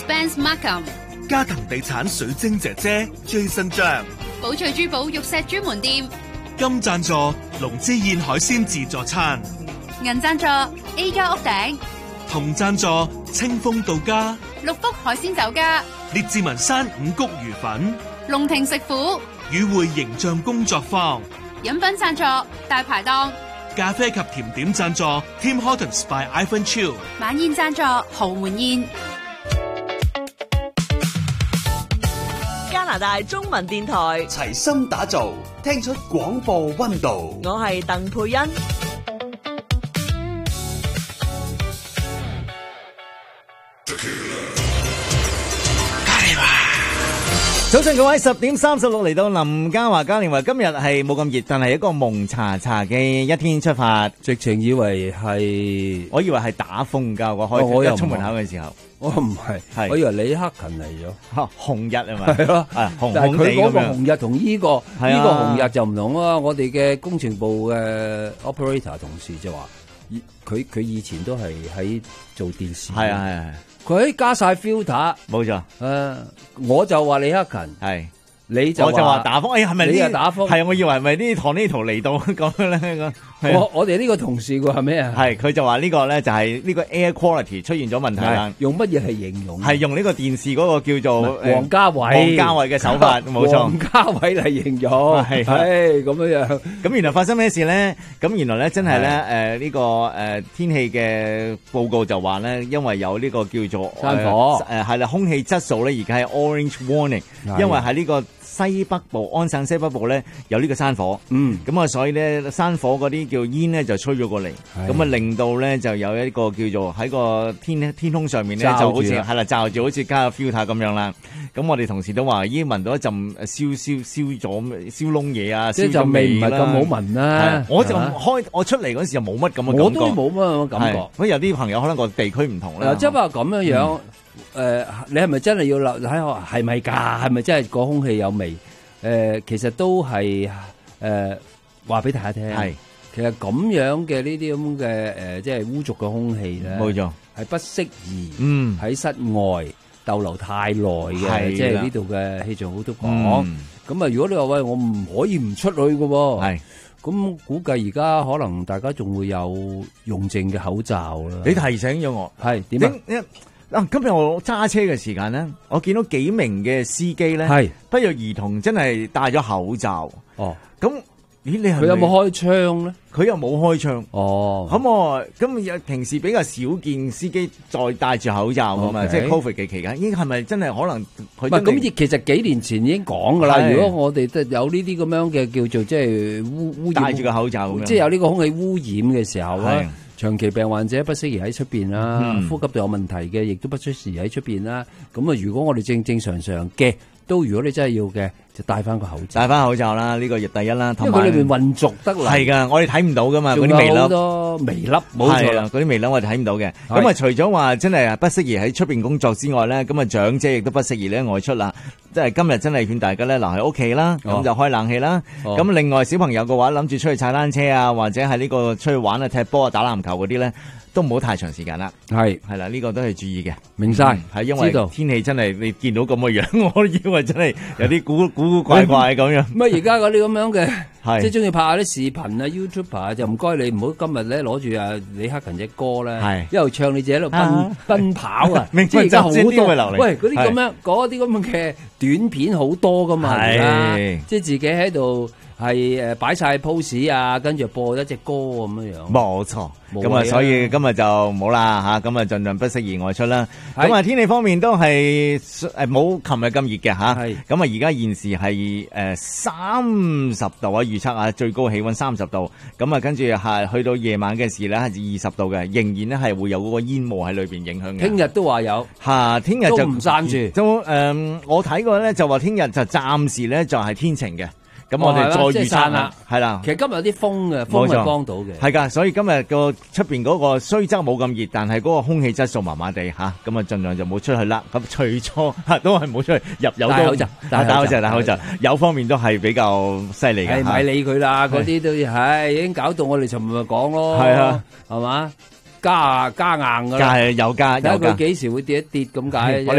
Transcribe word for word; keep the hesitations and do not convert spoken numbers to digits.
Benz Markham， 嘉騰地產水晶姐姐 Jason 張， 寶翠珠寶玉石專門店， 金贊助龍之燕海鮮自助餐， 銀贊助 A 家屋頂， 銅贊助清風到家， 六福海鮮酒家， 列治文山五穀魚粉， 龍庭食府， 與會形象工作坊， 飲品贊助大排檔， 咖啡及甜點贊助 Tim Hortons by Ivan Chill， 晚宴贊助豪門宴。 加拿大中文電台齊心打造，聽出廣播溫度。 我係鄧佩欣。 早上各位，十點三十六嚟到林嘉華嘉年華，今日係冇咁熱，但係一個蒙查查嘅一天出發， 直情以為係， 我以為係打風㗎，我開我一出門口嘅時候， 我唔係， 係我以為李克勤嚟咗， 嚇紅日係咪？ 係咯， 啊紅但係佢嗰個紅地咁樣紅日同依個係啊依個紅日就唔同啊！我哋嘅工程部嘅 operator 同事就話，佢佢以前都係喺做電視， 係啊係啊， 佢喺加晒 filter， 冇錯， 誒，我就話李克勤， 係。 你就我就話打風，哎係咪呢？ 你係打風， 係我以為係咪呢唐呢圖嚟到咁樣咧？ 我我哋呢個同事個係咩啊？ 係佢就話呢個咧就係呢個 air quality 出現咗問題啦。 用乜嘢嚟形容？ 係用呢個電視嗰個叫做王家衛， 王家衛嘅手法，冇錯。 王家衛嚟形容， 係係咁樣樣。 咁原來發生咩事咧？咁原來咧真係咧誒呢個誒天氣嘅報告就話咧，因為有呢個叫做山火誒係啦，空氣質素咧而家係 orange warning，因為喺呢個西北部安省西北部咧有呢個山火， 嗯， 咁啊所以咧山火嗰啲叫煙咧就吹咗過嚟，咁啊令到咧就有一個叫做喺個天天空上面咧就好似係啦罩住好似加個 filter 咁樣啦。咁我哋同事都話已經聞到一陣燒燒燒咗燒燶嘢啊， 即係就味唔係咁好聞啦。 我就開我出嚟嗰時就冇乜咁嘅感覺， 我都冇乜感覺。 咁有啲朋友可能個地區唔同啦。 即係話咁樣樣。誒、呃，你係咪真係要留喺學？係咪㗎？係咪真係個空氣有味？誒、呃，其實都係誒話俾大家聽。係，其實咁樣嘅呢啲咁嘅誒，即係污濁嘅空氣咧，冇錯，係不適宜嗯喺室外逗留太耐嘅。即係呢度嘅氣象好都講。咁、嗯、啊，如果你話喂，我唔可以唔出去嘅喎。係。咁估計而家可能大家仲會有用剩嘅口罩啦。你提醒咗我，係點啊？啊！今日我揸車嘅時間咧，我見到幾名嘅司機咧，係不約而同真係戴咗口罩。哦，咁咦？你係佢有冇開窗咧？佢又冇開窗。哦，咁我咁有平時比較少見司機再戴住口罩噶嘛？即係 Covid 嘅期間，應該係咪真係可能佢？唔係咁，其實幾年前已經講噶啦。如果我哋都有呢啲咁樣嘅叫做即係污污染，戴住個口罩，即係有呢個空氣污染嘅時候咧。長期病患者不適宜喺出邊啦，嗯、呼吸道有問題嘅，亦都不適宜喺出邊啦。咁啊，如果我哋正正常常嘅，都如果你真係要嘅，就戴翻個口罩。戴翻口罩啦，呢、這個亦第一啦。因為佢裏邊混濁得嚟。係噶，我哋睇唔到噶嘛，嗰啲微粒。好多微粒，冇錯啦，嗰啲微粒我哋睇唔到嘅。咁啊，除咗話真係不適宜喺出邊工作之外咧，咁啊長者亦都不適宜咧外出啦。即係今日真係勸大家咧留喺屋企啦，咁、哦、就開冷氣啦。咁、哦、另外小朋友嘅話，諗住出去踩單車啊，或者係呢個出去玩啊、踢波啊、打籃球嗰啲咧，都唔好太長時間啦。係係啦，呢、這個都係注意嘅。明晒，係、嗯、因為天氣真係你見到咁嘅樣，我以為真係有啲古古古怪怪咁樣。乜而家嗰啲咁樣嘅，即係中意拍下啲視頻啊 ，YouTube 啊，就唔該你唔好今日咧攞住啊李克勤隻歌咧，一路唱你自己喺度奔、啊、奔跑啊！即係而家好多喂嗰啲咁樣嗰啲咁嘅短片好多噶嘛，而家即係自己喺度。係誒擺晒 pose 啊，跟住播一隻歌咁樣樣。冇錯，咁啊，所以今日就冇啦吓，咁啊盡量不適宜外出啦。咁啊天氣方面都係誒冇琴日咁熱嘅吓。係咁啊而家現時係誒三十度啊，預測啊最高氣溫三十度。咁啊跟住係去到夜晚嘅時咧係二十度嘅，仍然咧係會有嗰個煙霧喺裏邊影響嘅。聽日都話有吓，聽日就唔閂住。都誒，我睇過咧就話聽日就暫時咧就係天晴嘅。咁我哋再預測啦，係啦。其實今日有啲風嘅，風係幫到嘅。係噶，所以今日個出邊嗰個雖則冇咁熱，但係嗰個空氣質素麻麻地吓，咁啊盡量就冇出去啦。咁除咗都係冇出去入有戴口罩，戴口罩，戴口罩。有方面都係比較犀利嘅。係咪理佢啦？嗰啲都係已經搞到我哋尋日咪講咯。係啊，係嘛？加加硬噶啦。加係有加有加。睇佢幾時會跌一跌咁解。